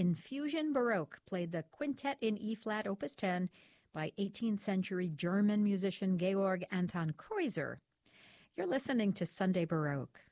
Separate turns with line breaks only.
Infusion Baroque played the Quintet in E-flat, Opus 10, by 18th century German musician Georg Anton Kreuzer. You're listening to Sunday Baroque.